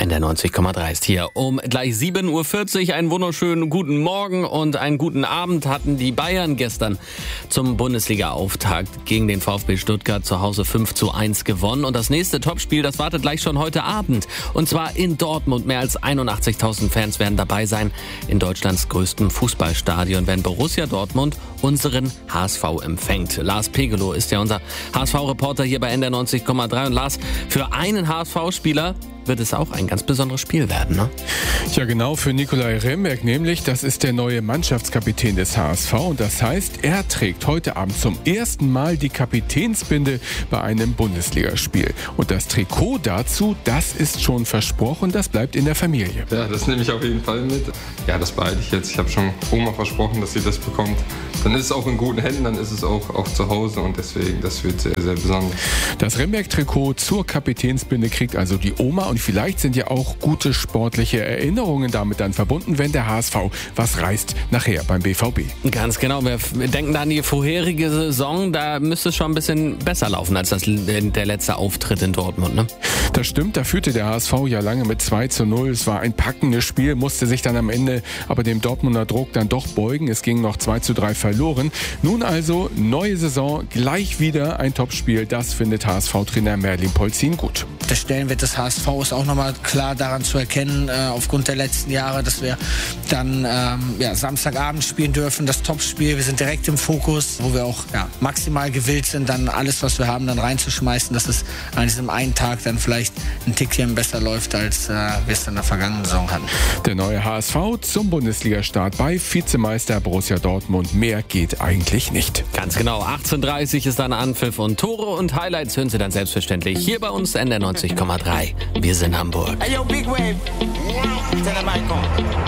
NDR 90,3 ist hier. Um gleich 7.40 Uhr einen wunderschönen guten Morgen und einen guten Abend hatten die Bayern gestern zum Bundesliga-Auftakt gegen den VfB Stuttgart zu Hause 5:1 gewonnen. Und das nächste Topspiel, das wartet gleich schon heute Abend. Und zwar in Dortmund. Mehr als 81.000 Fans werden dabei sein. In Deutschlands größtem Fußballstadion, wenn Borussia Dortmund unseren HSV empfängt. Lars Pegelow ist ja unser HSV-Reporter hier bei NDR 90,3. Und Lars, für einen HSV-Spieler wird es auch ein ganz besonderes Spiel werden, ne? Ja, genau, für Nicolai Remberg nämlich. Das ist der neue Mannschaftskapitän des HSV. Und das heißt, er trägt heute Abend zum ersten Mal die Kapitänsbinde bei einem Bundesligaspiel. Und das Trikot dazu, das ist schon versprochen, das bleibt in der Familie. Ja, das nehme ich auf jeden Fall mit. Ja, das behalte ich jetzt. Ich habe schon Oma versprochen, dass sie das bekommt. Dann ist es auch in guten Händen, dann ist es auch zu Hause. Und deswegen, das wird sehr, sehr besonders. Das Remberg-Trikot zur Kapitänsbinde kriegt also die Oma. Und vielleicht sind ja auch gute sportliche Erinnerungen damit dann verbunden, wenn der HSV was reißt nachher beim BVB. Ganz genau. Wir denken da an die vorherige Saison. Da müsste es schon ein bisschen besser laufen als der letzte Auftritt in Dortmund, ne? Das stimmt. Da führte der HSV ja lange mit 2:0. Es war ein packendes Spiel, musste sich dann am Ende aber dem Dortmunder Druck dann doch beugen. Es ging noch 2:3 verloren. Nun also neue Saison, gleich wieder ein Topspiel. Das findet HSV-Trainer Merlin Polzin gut. Der Stellenwert des HSV ist auch nochmal klar daran zu erkennen, aufgrund der letzten Jahre, dass wir dann Samstagabend spielen dürfen, das Topspiel. Wir sind direkt im Fokus, wo wir auch maximal gewillt sind, dann alles, was wir haben, dann reinzuschmeißen, dass es an diesem einen Tag dann vielleicht ein Tickchen besser läuft, als wir es in der vergangenen Saison hatten. Der neue HSV zum Bundesligastart bei Vizemeister Borussia Dortmund. Mehr geht eigentlich nicht. Ganz genau. 18:30 ist dann Anpfiff und Tore und Highlights hören Sie dann selbstverständlich hier bei uns NDR 90,3. Wir sind Hamburg. Hey, yo, Big Wave. Tell them I come.